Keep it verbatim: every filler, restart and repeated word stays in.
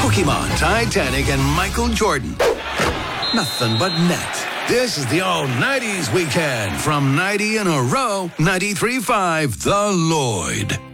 Pokemon, Titanic, and Michael Jordan. Nothing but net. This is the all nineties weekend from ninety in a row, ninety-three point five The Lloyd.